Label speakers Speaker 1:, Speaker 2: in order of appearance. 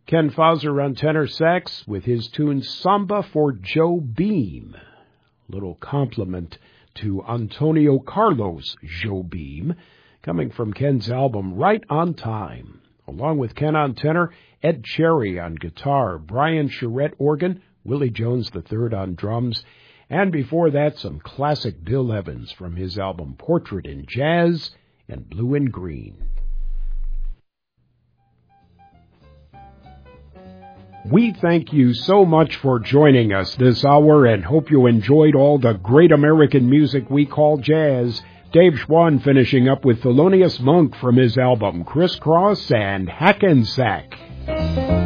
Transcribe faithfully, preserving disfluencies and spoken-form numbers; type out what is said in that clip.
Speaker 1: Ken Fauser on tenor sax with his tune Samba for Joe Beam. Little compliment to Antonio Carlos Jobim, coming from Ken's album Right on Time. Along with Ken on tenor, Ed Cherry on guitar, Brian Charette organ, Willie Jones the third on drums, and before that some classic Bill Evans from his album Portrait in Jazz and Blue and Green. We thank you so much for joining us this hour and hope you enjoyed all the great American music we call jazz. Dave Schwann finishing up with Thelonious Monk from his album Crisscross and Hackensack.